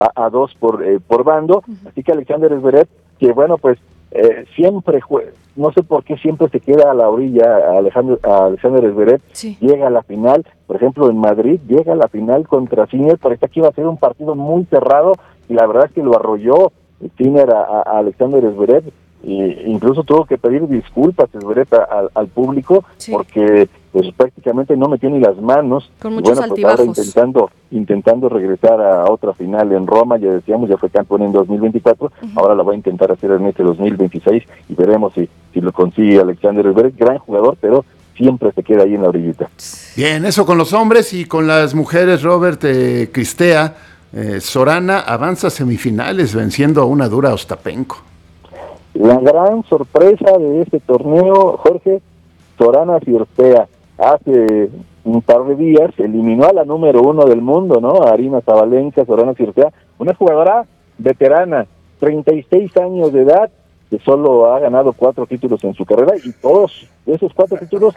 a 2 por bando, así que Alexander Zverev, que bueno, pues siempre no sé por qué siempre se queda a la orilla a Alexander Zverev, sí. Llega a la final, por ejemplo en Madrid, llega a la final contra Sinner, parecía que iba a ser un partido muy cerrado, y la verdad es que lo arrolló Sinner a Alexander Zverev, e incluso tuvo que pedir disculpas Zverev al público, sí. Porque pues prácticamente no metió ni las manos, con muchos altibajos. Ahora intentando regresar a otra final en Roma, ya decíamos, ya fue campeón en 2024, ahora lo va a intentar hacer en este 2026, y veremos si lo consigue Alexander Zverev, gran jugador, pero siempre se queda ahí en la orillita. Bien, eso con los hombres. Y con las mujeres, Robert, Cristea, Sorana avanza a semifinales venciendo a una dura Ostapenko. La gran sorpresa de este torneo, Jorge, Sorana Cirstea, hace un par de días eliminó a la número 1 del mundo, ¿no? A Aryna Sabalenka. Sorana Cirstea, una jugadora veterana, 36 años de edad, que solo ha ganado 4 títulos en su carrera, y todos esos 4 títulos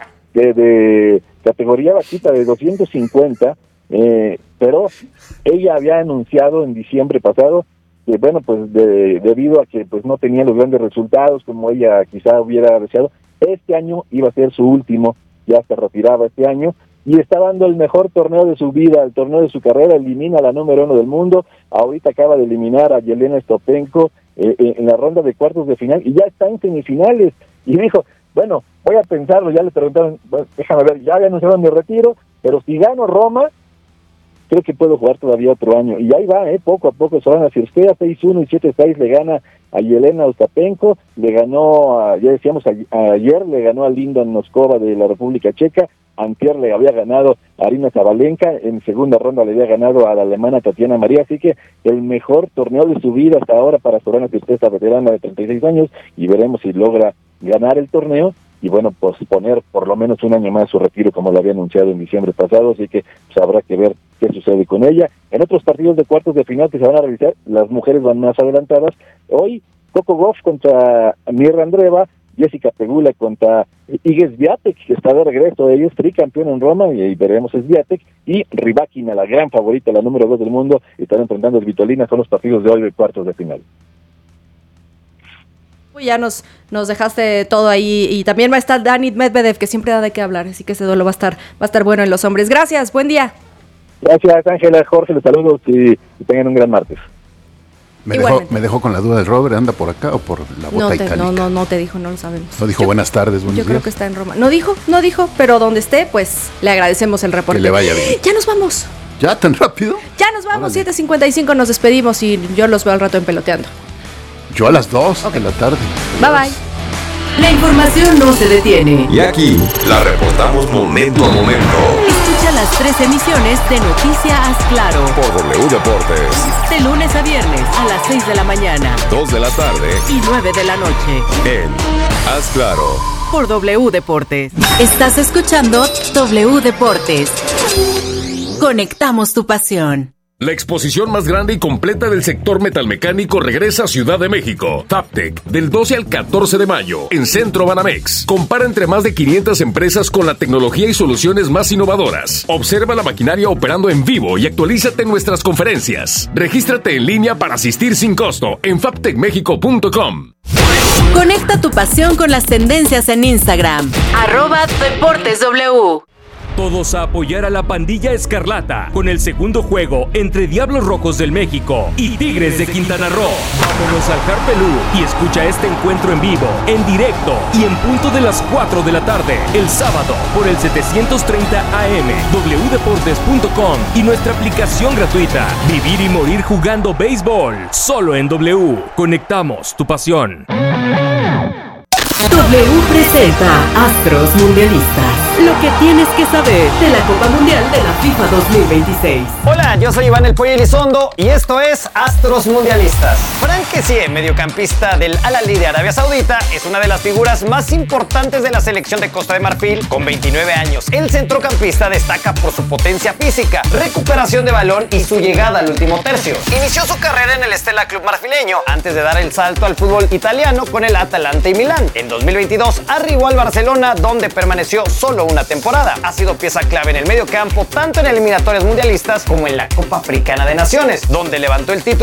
de categoría bajita de 250, pero ella había anunciado en diciembre pasado que bueno, pues debido a que pues no tenía los grandes resultados como ella quizá hubiera deseado, este año iba a ser su último, ya se retiraba este año, y está dando el mejor torneo de su vida, el torneo de su carrera, elimina a la número 1 del mundo, ahorita acaba de eliminar a Yelena Ostapenko en la ronda de cuartos de final, y ya está en semifinales, y dijo, bueno, voy a pensarlo, ya le preguntaron, bueno, déjame ver, ya había anunciado mi retiro, pero si gano Roma, creo que puedo jugar todavía otro año, y ahí va, poco a poco. Sorana Cirstea 6-1 y 7-6 le gana a Yelena Ostapenko, le ganó, ya decíamos, ayer le ganó a Linda Noskova de la República Checa, antier le había ganado a Aryna Sabalenka, en segunda ronda le había ganado a la alemana Tatiana María, así que el mejor torneo de su vida hasta ahora para Sorana Cirstea, esta veterana de 36 años, y veremos si logra ganar el torneo, y bueno, posponer por lo menos un año más su retiro, como lo había anunciado en diciembre pasado, así que pues, habrá que ver qué sucede con ella. En otros partidos de cuartos de final que se van a realizar, las mujeres van más adelantadas. Hoy, Coco Gauff contra Mirra Andreeva, Jessica Pegula contra Iga Swiatek, que está de regreso, ella es tricampeona en Roma, y veremos a Swiatek, y Rybakina, la gran favorita, la número 2 del mundo, están enfrentando a Svitolina, son los partidos de hoy de cuartos de final. Ya nos dejaste todo ahí, y también va a estar Dani Medvedev, que siempre da de qué hablar, así que ese duelo va a estar bueno en los hombres. Gracias, buen día. Gracias, Ángela, Jorge, les saludo y tengan un gran martes. Me dejó con la duda del Robert, ¿anda por acá o por la bota itálica? No te dijo, no lo sabemos. No dijo buenas tardes, buenos días. Yo creo que está en Roma. No dijo, pero donde esté, pues le agradecemos el reporte. Que le vaya bien. Ya nos vamos. ¿Ya tan rápido? Ya nos vamos, 7:55 nos despedimos, y yo los veo al rato en Peloteando. Yo a las 2 de la tarde. Bye bye. La información no se detiene. Y aquí la reportamos momento a momento. Escucha las 3 emisiones de Noticia Haz Claro por W Deportes. De lunes a viernes a las 6 de la mañana, 2 de la tarde y 9 de la noche. En Haz Claro por W Deportes. Estás escuchando W Deportes. Conectamos tu pasión. La exposición más grande y completa del sector metalmecánico regresa a Ciudad de México. Fabtech, del 12 al 14 de mayo, en Centro Banamex. Compara entre más de 500 empresas con la tecnología y soluciones más innovadoras. Observa la maquinaria operando en vivo y actualízate en nuestras conferencias. Regístrate en línea para asistir sin costo en fabtechmexico.com. Conecta tu pasión con las tendencias en Instagram. @DeportesW. Todos a apoyar a la Pandilla Escarlata con el segundo juego entre Diablos Rojos del México y Tigres de Quintana Roo. Vámonos al Harpelú y escucha este encuentro en vivo, en directo y en punto de las 4 de la tarde, el sábado, por el 730 AM, wdeportes.com y nuestra aplicación gratuita. Vivir y morir jugando béisbol, solo en W. Conectamos tu pasión. W presenta Astros Mundialistas. Lo que tienes que saber de la Copa Mundial de la FIFA 2026. Hola, yo soy Iván El Pollo Elizondo y esto es Astros Mundialistas. Frank Kessie, mediocampista del Al-Ahly de Arabia Saudita, es una de las figuras más importantes de la selección de Costa de Marfil con 29 años. El centrocampista destaca por su potencia física, recuperación de balón y su llegada al último tercio. Inició su carrera en el Stella Club marfileño antes de dar el salto al fútbol italiano con el Atalanta y Milán. En 2022 arribó al Barcelona, donde permaneció solo solo una temporada. Ha sido pieza clave en el medio campo, tanto en eliminatorias mundialistas como en la Copa Africana de Naciones, donde levantó el título